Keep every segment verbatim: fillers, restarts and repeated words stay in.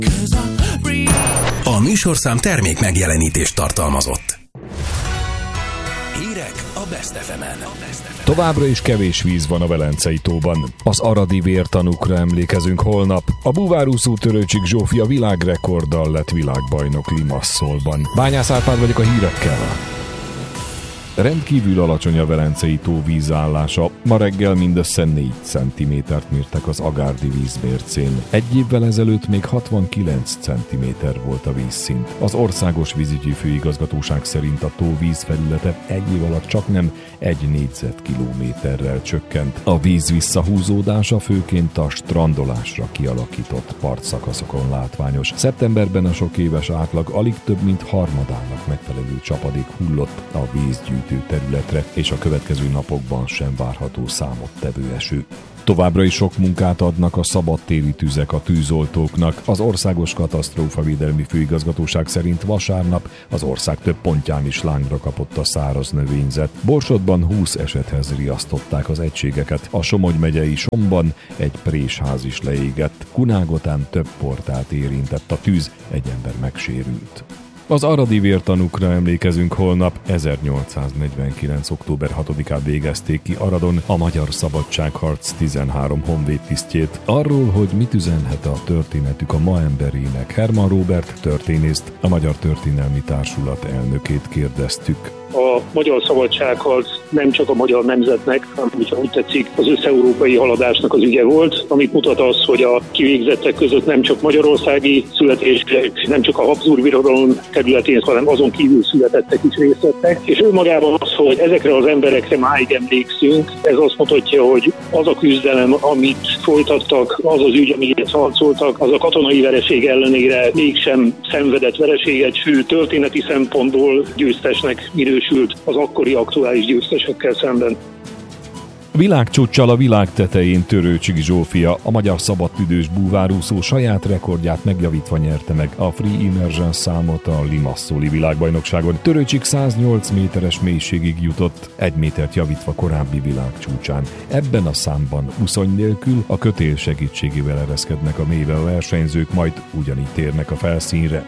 A műsorszám termék megjelenítést tartalmazott. Hírek a Best ef emen. Továbbra is kevés víz van a Velencei tóban. Az aradi vértanúkra emlékezünk holnap. A búvárúszó Törőcsik Zsófia világrekorddal lett világbajnok Limasszolban. Bányász Árpád vagyok a hírekkel. Rendkívül alacsony a Velencei tó vízállása. Ma reggel mindössze négy centimétert mértek az agárdi vízmércén. Egy évvel ezelőtt még hatvankilenc centiméter volt a vízszint. Az Országos Vízügyi Főigazgatóság szerint a tó vízfelülete egy év alatt csaknem egy négyzetkilométerrel csökkent. A víz visszahúzódása főként a strandolásra kialakított partszakaszokon látványos. Szeptemberben a sok éves átlag alig több mint harmadának megfelelő csapadék hullott a vízgyűjtő területre, és a következő napokban sem várható számottevő eső. Továbbra is sok munkát adnak a szabadtéri tüzek a tűzoltóknak. Az Országos Katasztrófavédelmi Főigazgatóság szerint vasárnap az ország több pontján is lángra kapott a száraz növényzet. Borsodban húsz esethez riasztották az egységeket. A Somogy megyei Somban egy présház is leégett. Kunágotán több portált érintett a tűz, egy ember megsérült. Az aradi vértanúkra emlékezünk holnap. ezernyolcszáznegyvenkilenc. október hatodikán végezték ki Aradon a Magyar Szabadságharc tizenhárom honvédtisztjét. Arról, hogy mit üzenhet a történetük a ma emberének, Herman Róbert történészt, a Magyar Történelmi Társulat elnökét kérdeztük. A Magyar Szabadságharc nem csak a magyar nemzetnek, hanem, hogyha úgy tetszik, az összeurópai haladásnak az ügye volt, amit mutat az, hogy a kivégzettek között nem csak magyarországi születések, nem csak a Habsburg Birodalom területén, hanem azon kívül születettek is részt vettek. És önmagában az, hogy ezekre az emberekre máig emlékszünk, ez azt mutatja, hogy az a küzdelem, amit folytattak, az az ügy, amiért harcoltak, az a katonai vereség ellenére mégsem szenvedett vereséget, sőt történeti szempontból győztesnek minősült az akkori aktuális győztesekkel szemben. Világcsúccsal a világ tetején Törőcsik Zsófia, a magyar szabadtüdős búvárúszó saját rekordját megjavítva nyerte meg a Free Immersion számot a Limasszoli világbajnokságon. Törőcsik száznyolc méteres mélységig jutott, egy métert javítva korábbi világcsúcsán. Ebben a számban uszony nélkül a kötél segítségével ereszkednek a mélybe a versenyzők, majd ugyanígy térnek a felszínre.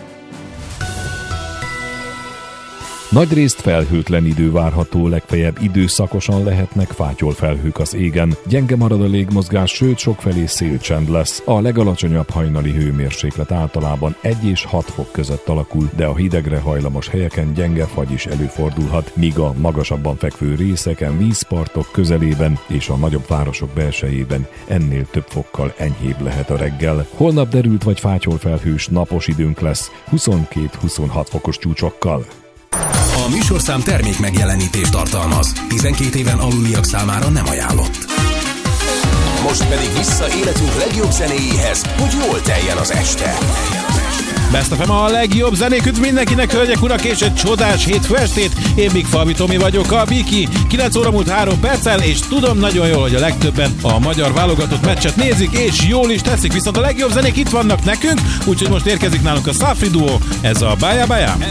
Nagyrészt felhőtlen idő várható, legfeljebb időszakosan lehetnek fátyolfelhők az égen. Gyenge marad a légmozgás, sőt sokfelé szélcsend lesz. A legalacsonyabb hajnali hőmérséklet általában egy és hat fok között alakul, de a hidegre hajlamos helyeken gyenge fagy is előfordulhat, míg a magasabban fekvő részeken, vízpartok közelében és a nagyobb városok belsejében ennél több fokkal enyhébb lehet a reggel. Holnap derült vagy fátyolfelhős napos időnk lesz, huszonkét-huszonhat fokos csúcsokkal. A műsorszám termék megjelenítést tartalmaz. tizenkét éven aluliak számára nem ajánlott. Most pedig vissza életünk legjobb zenéjéhez, hogy jól teljen az este. Best ef em a legjobb zenéküt mindenkinek, hölgyek, urak, és egy csodás hétfő estét. Én Big Falvi Tomi vagyok, a Biki. kilenc óra múlt három perccel, és tudom nagyon jól, hogy a legtöbben a magyar válogatott meccset nézik, és jól is teszik, viszont a legjobb zenék itt vannak nekünk, úgyhogy most érkezik nálunk a Safri Duo, ez a Bája Bája.